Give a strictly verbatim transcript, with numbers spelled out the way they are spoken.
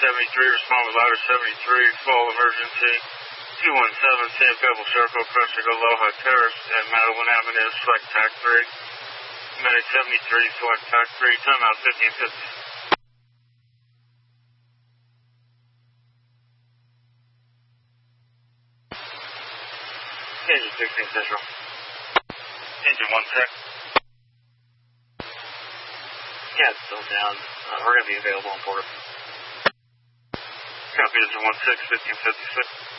seventy-three, respond with ladder seventy-three, fall emergency. two one seven, San Pebble Circle, Crescent Aloha Terrace, and Madeline Avenue, select T A C three. Medic seventy-three, select T A C three, timeout fifteen fifty. Engine sixteen Central. Engine one sec. Yeah, it's still down. Uh, we're going to be available on board. Copy, engine one six, fifteen fifty-six.